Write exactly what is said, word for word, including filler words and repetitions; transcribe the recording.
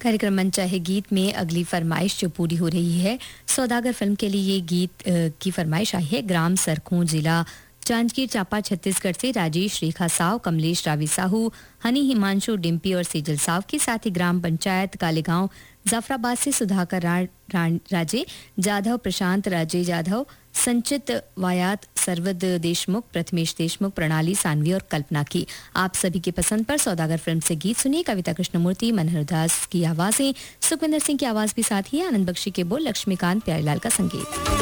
कार्यक्रम मन चाहे गीत में अगली फरमाइश जो पूरी हो रही है, सौदागर फिल्म के लिए ये गीत आ, की फरमाइश आई है ग्राम सरखों, जिला जांजगीर चांपा, छत्तीसगढ़ से राजेश रेखा साव, कमलेश रावी साहू, हनी हिमांशु, डिम्पी और सेजल साव के साथ ही ग्राम पंचायत कालेगांव जाफराबाद से सुधाकर रा, रा, राजे जाधव, प्रशांत राजे जाधव, संचित वायात, सरवद देशमुख, प्रथमेश देशमुख, प्रणाली सानवी और कल्पना की। आप सभी की पसंद पर सौदागर फिल्म से गीत सुनिए। कविता कृष्णमूर्ति, मनोहर दास की आवाजें, सुखविंदर सिंह की आवाज भी साथ ही, आनंद बख्शी के बोल, लक्ष्मीकांत प्यारीलाल का संगीत।